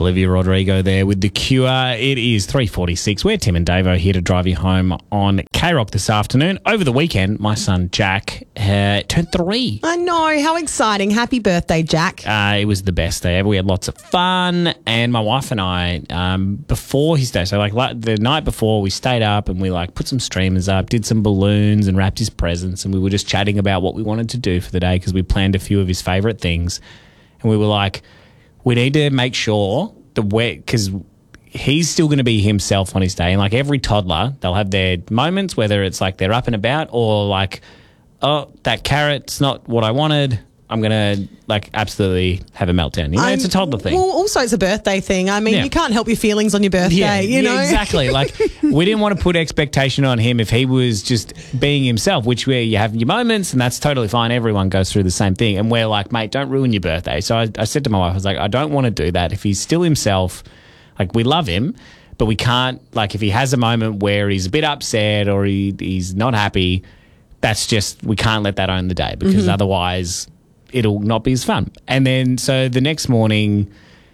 Olivia Rodrigo there with The Cure. It is 3:46. We're Tim and Davo here to drive you home on K-Rock this afternoon. Over the weekend, my son Jack turned 3. I know. How exciting. Happy birthday, Jack. It was the best day ever. We had lots of fun. And my wife and I, before his day, so like the night before, we stayed up and we put some streamers up, did some balloons and wrapped his presents. And we were just chatting about what we wanted to do for the day because we planned a few of his favourite things. And we were like, we need to make sure because he's still going to be himself on his day. And like every toddler, they'll have their moments, whether it's like they're up and about or like, oh, that carrot's not what I wanted. I'm going to absolutely have a meltdown. It's a toddler thing. Well, also it's a birthday thing. I mean, you can't help your feelings on your birthday, you know? Exactly. We didn't want to put expectation on him if he was just being himself, which where you have your moments and that's totally fine. Everyone goes through the same thing. And we're like, mate, don't ruin your birthday. So I said to my wife, I was like, I don't want to do that. If he's still himself, we love him, but we can't, if he has a moment where he's a bit upset or he's not happy, that's just, we can't let that own the day because otherwise it'll not be as fun. And then so the next morning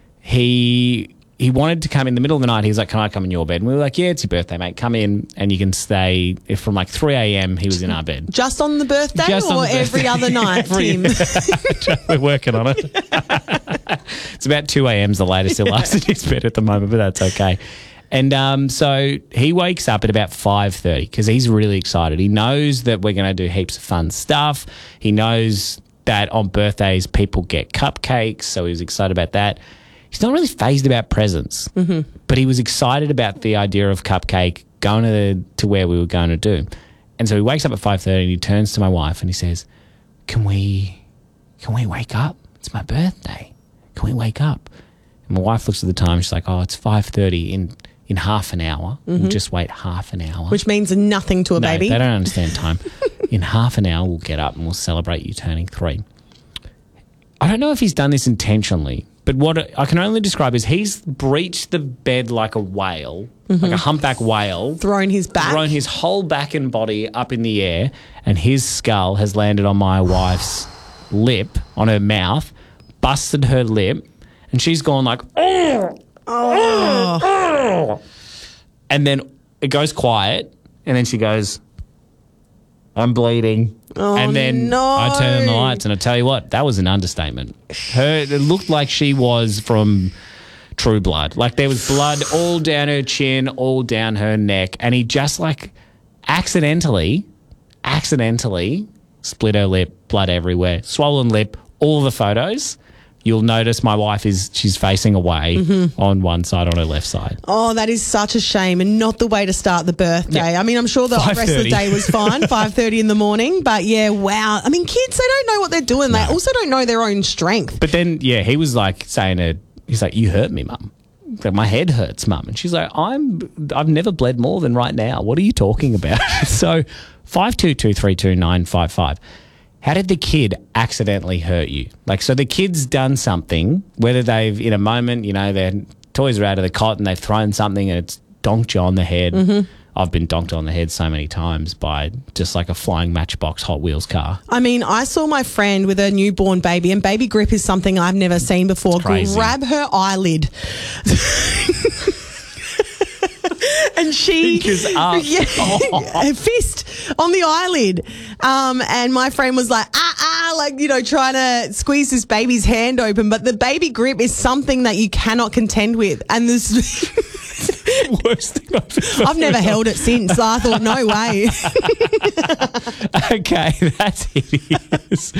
he wanted to come in the middle of the night. He was like, can I come in your bed? And we were like, yeah, it's your birthday, mate. Come in and you can stay. If from 3 a.m. he was in our bed. Just on the birthday every other night, Tim? We're working on it. It's about 2 a.m. is the latest he'll last in his bed at the moment, but that's okay. And so he wakes up at about 5:30 because he's really excited. He knows that we're going to do heaps of fun stuff. He knows that on birthdays people get cupcakes, so he was excited about that. He's not really phased about presents, but he was excited about the idea of cupcake going to where we were going to do. And so he wakes up at 5:30 and he turns to my wife and he says, Can we wake up? It's my birthday. Can we wake up? And my wife looks at the time. She's like, oh, it's 5:30 in half an hour. We'll just wait half an hour. Which means nothing to a baby. They don't understand time. In half an hour, we'll get up and we'll celebrate you turning 3. I don't know if he's done this intentionally, but what I can only describe is he's breached the bed like a whale, like a humpback whale. Thrown his whole back and body up in the air, and his skull has landed on my wife's lip, on her mouth, busted her lip, and she's gone like, oh. And then it goes quiet, and then she goes, I'm bleeding. Oh, and then no. I turn on the lights, and I tell you what, that was an understatement. It looked like she was from True Blood. There was blood all down her chin, all down her neck, and he just accidentally split her lip, blood everywhere, swollen lip, all the photos. You'll notice my wife she's facing away on one side, on her left side. Oh, that is such a shame and not the way to start the birthday. Yeah. I mean, I'm sure the rest of the day was fine, 5:30 in the morning. But yeah, wow. I mean, kids, they don't know what they're doing. They also don't know their own strength. But then, yeah, he was saying it. He's like, you hurt me, Mum. My head hurts, Mum. And she's like, I've never bled more than right now. What are you talking about? So 522-329-55. How did the kid accidentally hurt you? So the kid's done something, whether they've, in a moment, their toys are out of the cot and they've thrown something and it's donked you on the head. I've been donked on the head so many times by just a flying Matchbox Hot Wheels car. I mean, I saw my friend with a newborn baby, and baby grip is something I've never seen before. Grab her eyelid. And she, a fist on the eyelid. And my friend was like, trying to squeeze this baby's hand open. But the baby grip is something that you cannot contend with. And this worst thing I've never held it since. So I thought, no way. Okay, that's hideous.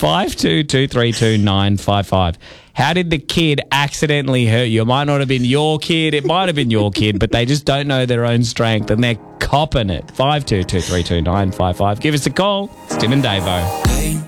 522-329-55. How did the kid accidentally hurt you? It might not have been your kid. It might have been your kid, but they just don't know their own strength and they're copping it. 522-329-55. Give us a call. It's Tim and Davo.